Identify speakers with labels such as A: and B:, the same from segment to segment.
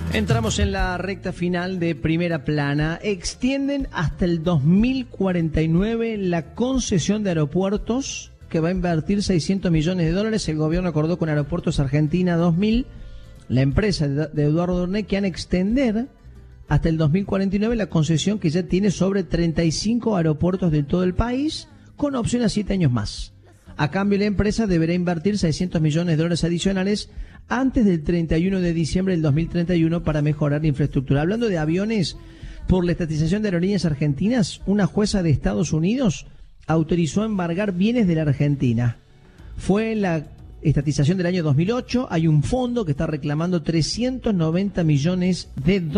A: Entramos en la recta final de Primera Plana. Extienden hasta el 2049 la concesión de aeropuertos, que va a invertir $600 millones. El gobierno acordó con Aeropuertos Argentina 2000, la empresa de Eduardo Dorné, que van a extender hasta el 2049 la concesión que ya tiene sobre 35 aeropuertos de todo el país, con opción a 7 años más. A cambio, la empresa deberá invertir $600 millones adicionales antes del 31 de diciembre del 2031 para mejorar la infraestructura. Hablando de aviones, por la estatización de aerolíneas argentinas, una jueza de Estados Unidos autorizó embargar bienes de la Argentina. Fue la estatización del año 2008. Hay un fondo que está reclamando $390 millones.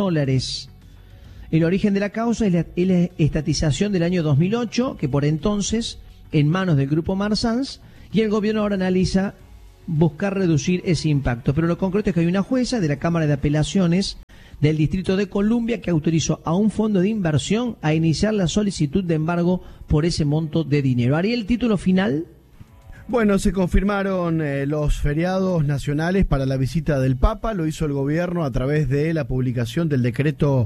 A: El origen de la causa es la estatización del año 2008, que por entonces en manos del grupo Marsans, y el gobierno ahora analiza buscar reducir ese impacto. Pero lo concreto es que hay una jueza de la Cámara de Apelaciones del Distrito de Columbia que autorizó a un fondo de inversión a iniciar la solicitud de embargo por ese monto de dinero. ¿Haría el título final?
B: Bueno, se confirmaron los feriados nacionales para la visita del Papa. Lo hizo el gobierno a través de la publicación del decreto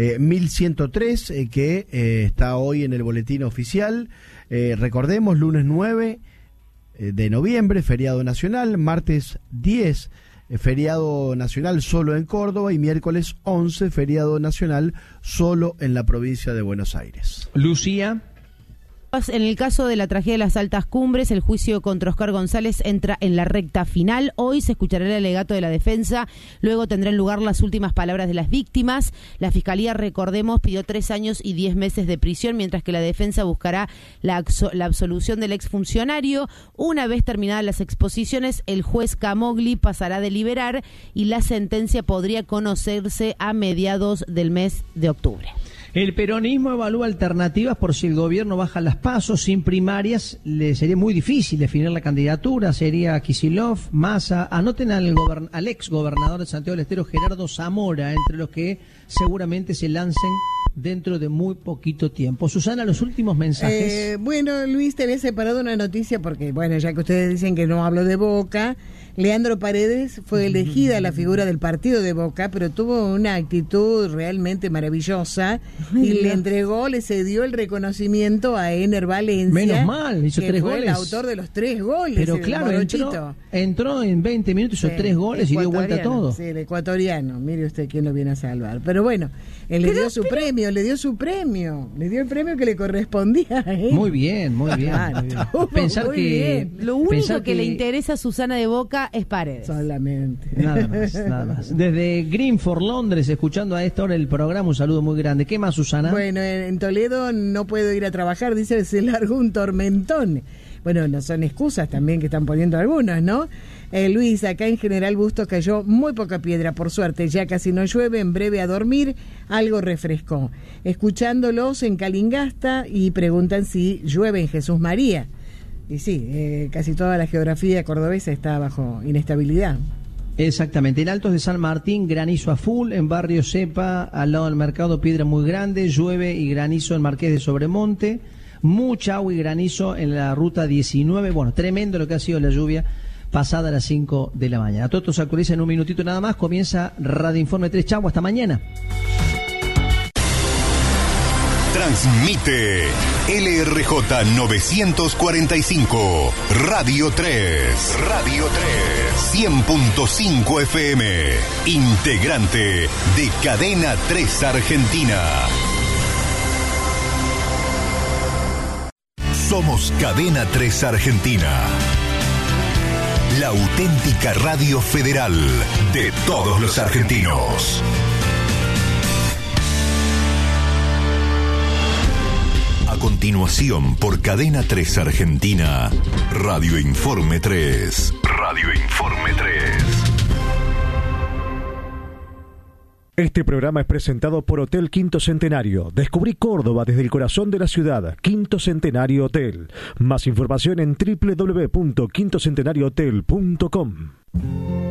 B: 1103, que está hoy en el boletín oficial. Recordemos, lunes 9 de noviembre, feriado nacional, martes 10, feriado nacional solo en Córdoba, y miércoles 11, feriado nacional solo en la provincia de Buenos Aires.
A: Lucía.
C: En el caso de la tragedia de las Altas Cumbres, el juicio contra Oscar González entra en la recta final. Hoy se escuchará el alegato de la defensa, luego tendrán lugar las últimas palabras de las víctimas. La Fiscalía, recordemos, pidió 3 años y 10 meses de prisión, mientras que la defensa buscará la absolución del exfuncionario. Una vez terminadas las exposiciones, el juez Camogli pasará a deliberar y la sentencia podría conocerse a mediados del mes de octubre.
A: El peronismo evalúa alternativas por si el gobierno baja las PASO. Sin primarias le sería muy difícil definir la candidatura. Sería Kicillof, Massa. Anoten al ex gobernador de Santiago del Estero, Gerardo Zamora, entre los que seguramente se lancen dentro de muy poquito tiempo. Susana, los últimos mensajes.
D: Bueno, Luis, te había separado una noticia porque, bueno, ya que ustedes dicen que no hablo de Boca, Leandro Paredes fue elegida la figura del partido de Boca, pero tuvo una actitud realmente maravillosa y le cedió el reconocimiento a Ener Valencia.
A: Menos mal, hizo 3 goles.
D: Fue el autor de los 3 goles.
A: Pero claro, entró en 20 minutos, hizo 3 goles y dio vuelta a todo.
D: Sí, el ecuatoriano, mire usted quién lo viene a salvar. Pero bueno, él le dio el premio que le correspondía.
A: Muy bien, muy bien. Pensar
D: muy
A: que
D: bien.
C: Lo único que le interesa a Susana de Boca es Paredes.
D: Solamente.
A: Nada más. Desde Greenford, Londres, escuchando a esta hora el programa, un saludo muy grande. ¿Qué más, Susana?
D: Bueno, en Toledo no puedo ir a trabajar, dice, se largó un tormentón. Bueno, no son excusas también que están poniendo algunos, ¿no? Luis, acá en General Bustos cayó muy poca piedra, por suerte, ya casi no llueve, en breve a dormir, algo refrescó. Escuchándolos en Calingasta y preguntan si llueve en Jesús María. Y sí, casi toda la geografía cordobesa está bajo inestabilidad.
A: Exactamente, en Altos de San Martín, granizo a full, en Barrio Cepa, al lado del mercado, piedra muy grande, llueve y granizo en Marqués de Sobremonte, mucha agua y granizo en la ruta 19, bueno, tremendo lo que ha sido la lluvia pasada a las 5 de la mañana. Todo esto se actualiza en un minutito nada más, comienza Radio Informe 3, chau, hasta mañana.
E: Transmite LRJ 945, Radio 3, 100.5 FM, integrante de Cadena 3 Argentina. Somos Cadena 3 Argentina, la auténtica radio federal de todos los argentinos. A continuación, por Cadena 3 Argentina, Radio Informe 3. Radio Informe 3.
F: Este programa es presentado por Hotel Quinto Centenario. Descubrí Córdoba desde el corazón de la ciudad. Quinto Centenario Hotel. Más información en www.quintocentenariohotel.com.